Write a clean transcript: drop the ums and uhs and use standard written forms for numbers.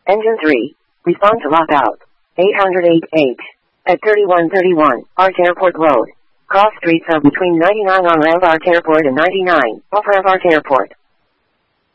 Engine 3. Respond to lockout. 808H. At 3131, Arch Airport Road. Cross streets of between 99 on ramp Arch Airport and 99, off ramp Arch Airport.